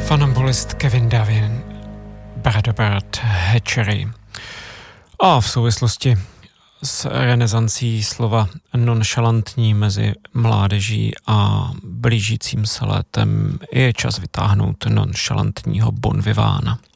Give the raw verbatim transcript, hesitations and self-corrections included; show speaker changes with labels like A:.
A: Funambulist Kevin Davin, Bradobert Hatchery. A v souvislosti s renesancí slova nonšalantní mezi mládeží a blížícím se létem je čas vytáhnout nonšalantního Bon Vivána.